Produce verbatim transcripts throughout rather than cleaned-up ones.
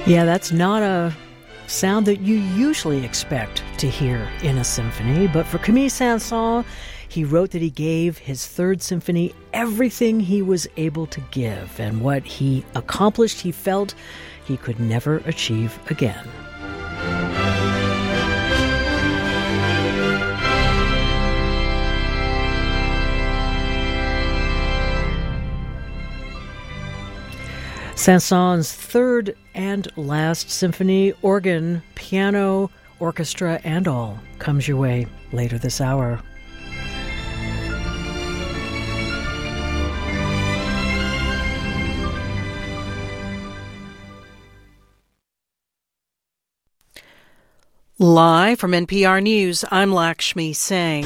Yeah, that's not a sound that you usually expect to hear in a symphony, but for Camille Saint-Saëns, he wrote that he gave his third symphony everything he was able to give, and what he accomplished he felt he could never achieve again. Saint-Saëns' third and last symphony, organ, piano, orchestra, and all, comes your way later this hour. Live from N P R News, I'm Lakshmi Singh.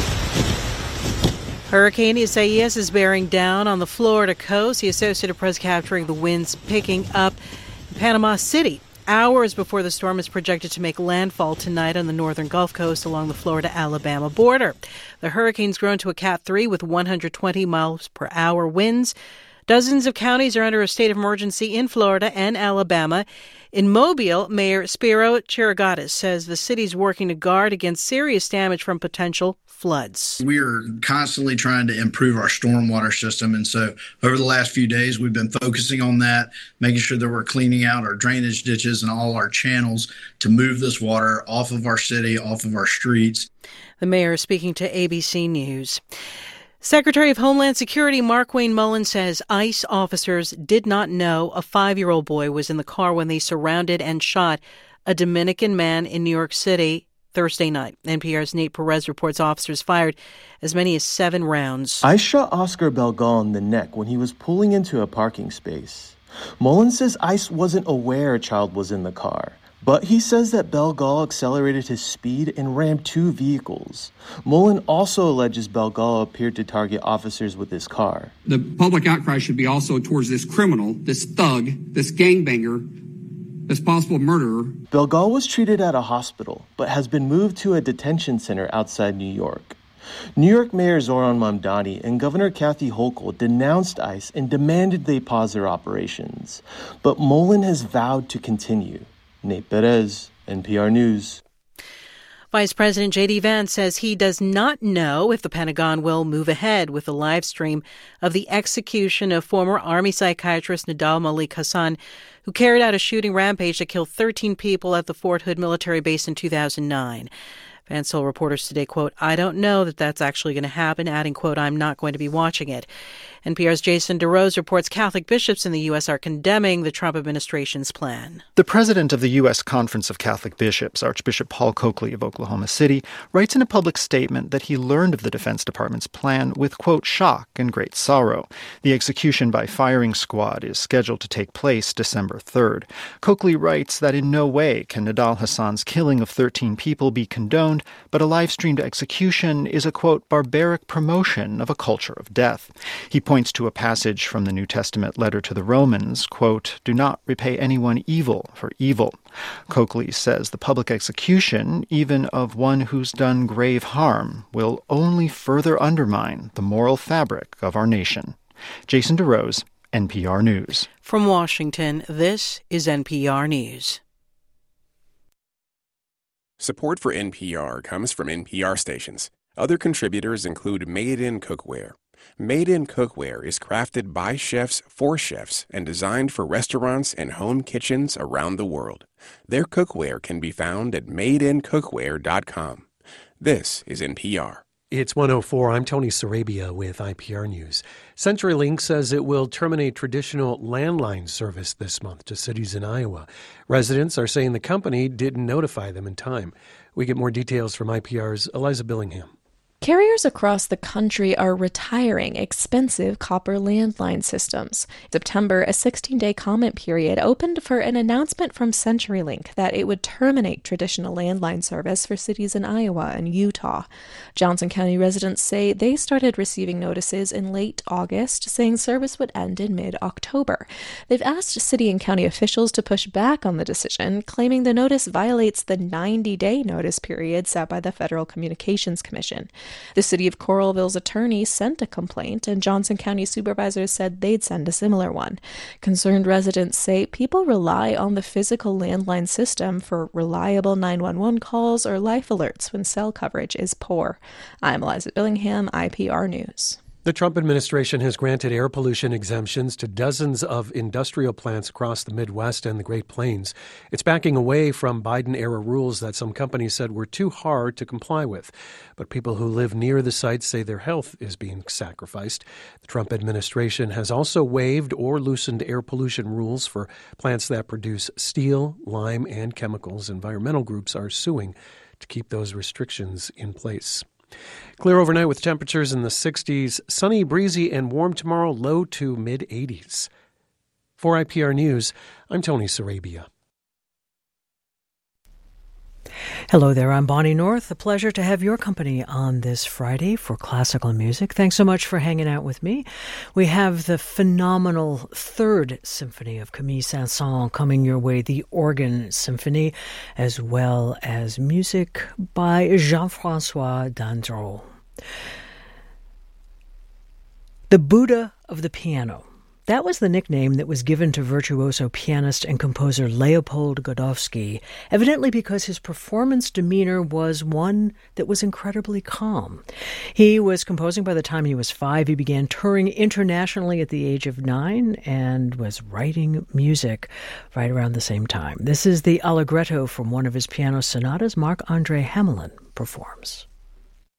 Hurricane Isaias is bearing down on the Florida coast. The Associated Press capturing the winds picking up in Panama City hours before the storm is projected to make landfall tonight on the northern Gulf Coast along the Florida-Alabama border. The hurricane's grown to a Cat three with one hundred twenty miles per hour winds. Dozens of counties are under a state of emergency in Florida and Alabama. In Mobile, Mayor Spiro Chirigatis says the city's working to guard against serious damage from potential floods. We are constantly trying to improve our stormwater system. And so over the last few days, we've been focusing on that, making sure that we're cleaning out our drainage ditches and all our channels to move this water off of our city, off of our streets. The mayor is speaking to A B C News. Secretary of Homeland Security Markwayne Mullin says ICE officers did not know a five-year-old boy was in the car when they surrounded and shot a Dominican man in New York City Thursday night. N P R's Nate Perez reports officers fired as many as seven rounds. ICE shot Oscar Belgal in the neck when he was pulling into a parking space. Mullin says ICE wasn't aware a child was in the car. But he says that Belgal accelerated his speed and rammed two vehicles. Mullin also alleges Belgal appeared to target officers with his car. The public outcry should be also towards this criminal, this thug, this gangbanger, this possible murderer. Belgal was treated at a hospital, but has been moved to a detention center outside New York. New York Mayor Zohran Mamdani and Governor Kathy Hochul denounced ICE and demanded they pause their operations. But Mullin has vowed to continue. Nate Perez, N P R News. Vice President J D. Vance says he does not know if the Pentagon will move ahead with the live stream of the execution of former Army psychiatrist Nidal Malik Hasan, who carried out a shooting rampage that killed thirteen people at the Fort Hood military base in two thousand nine. Vance told reporters today, quote, "I don't know that that's actually going to happen," adding, quote, "I'm not going to be watching it." N P R's Jason DeRose reports Catholic bishops in the U S are condemning the Trump administration's plan. The president of the U S Conference of Catholic Bishops, Archbishop Paul Coakley of Oklahoma City, writes in a public statement that he learned of the Defense Department's plan with, quote, "shock and great sorrow." The execution by firing squad is scheduled to take place December third. Coakley writes that in no way can Nidal Hasan's killing of thirteen people be condoned, but a live-streamed execution is a, quote, "barbaric promotion of a culture of death." He points to a passage from the New Testament letter to the Romans, quote, "do not repay anyone evil for evil." Coakley says the public execution, even of one who's done grave harm, will only further undermine the moral fabric of our nation. Jason DeRose, N P R News. From Washington, this is N P R News. Support for N P R comes from N P R stations. Other contributors include Made In Cookware. Made In Cookware is crafted by chefs for chefs and designed for restaurants and home kitchens around the world. Their cookware can be found at made in cookware dot com. This is N P R. It's one oh four. I'm Tony Sarabia with I P R News. CenturyLink says it will terminate traditional landline service this month to cities in Iowa. Residents are saying the company didn't notify them in time. We get more details from I P R's Eliza Billingham. Carriers across the country are retiring expensive copper landline systems. In September, a sixteen-day comment period opened for an announcement from CenturyLink that it would terminate traditional landline service for cities in Iowa and Utah. Johnson County residents say they started receiving notices in late August saying service would end in mid-October. They've asked city and county officials to push back on the decision, claiming the notice violates the ninety-day notice period set by the Federal Communications Commission. The city of Coralville's attorney sent a complaint, and Johnson County supervisors said they'd send a similar one. Concerned residents say people rely on the physical landline system for reliable nine one one calls or life alerts when cell coverage is poor. I'm Eliza Billingham, I P R News. The Trump administration has granted air pollution exemptions to dozens of industrial plants across the Midwest and the Great Plains. It's backing away from Biden-era rules that some companies said were too hard to comply with. But people who live near the sites say their health is being sacrificed. The Trump administration has also waived or loosened air pollution rules for plants that produce steel, lime, and chemicals. Environmental groups are suing to keep those restrictions in place. Clear overnight with temperatures in the sixties, sunny, breezy, and warm tomorrow, low to mid-eighties. For I P R News, I'm Tony Sarabia. Hello there, I'm Bonnie North. A pleasure to have your company on this Friday for classical music. Thanks so much for hanging out with me. We have the phenomenal Third Symphony of Camille Saint-Saëns coming your way, the Organ Symphony, as well as music by Jean-François Dandreau. The Buddha of the Piano. That was the nickname that was given to virtuoso pianist and composer Leopold Godowsky, evidently because his performance demeanor was one that was incredibly calm. He was composing by the time he was five. He began touring internationally at the age of nine and was writing music right around the same time. This is the Allegretto from one of his piano sonatas. Marc-André Hamelin performs.